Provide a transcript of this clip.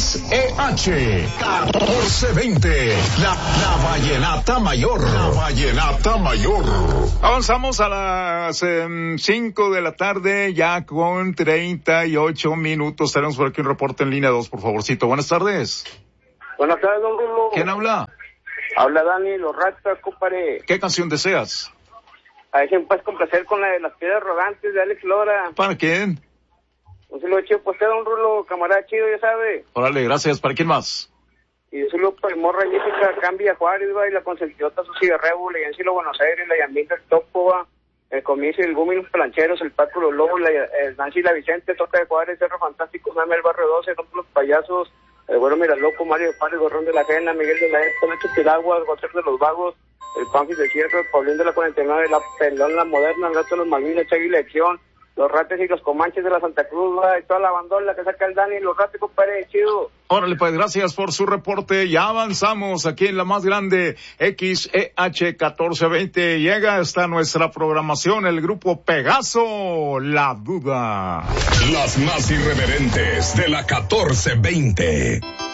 XEH 1420, la Vallenata Mayor. La Vallenata Mayor. Avanzamos a las 5 de la tarde, ya con 38 minutos. Tenemos por aquí un reporte en línea 2, por favorcito. Buenas tardes. Buenas tardes, don Rulo. ¿Quién habla? Habla Dani, Los Ratas, compadre. ¿Qué canción deseas? A ver si me puedes complacer con la de Las Piedras Rodantes de Alex Lora. ¿Para quién? Un saludo chido para usted, don Rulo, camarada chido, ya sabe. Órale, gracias. ¿Para quién más? Y un saludo para Morra Jessica, Cambia Juárez, va, y la consentidota Susi Guerrero, la Yancilo Buenos Aires, la Yamil del Topo, va, el Comicio, el Gumi, los Plancheros, el Paco Los Lobos, el Nancy La Vicente, Toca de Juárez, Cerro Fantástico, Mame, el Barrio 12, Los Payasos, el Güero Miraloco, Mario Párez, Gorrón de la Jena, Miguel de la Esto, Nacho Piragua, Gonzalo de los Vagos, el Panfis de Cierro, el Paulín de la 49, la Pelón, la Moderna, el Gato de los Malvinas, Chagui Lección, los Rates y los Comanches de la Santa Cruz, va, y toda la bandola que saca el Dani, los Rates, compadre, chido. Órale, pues gracias por su reporte. Ya avanzamos aquí en la más grande, XEH 1420. Llega hasta nuestra programación el grupo Pegaso, La Duda. Las más irreverentes de la 1420.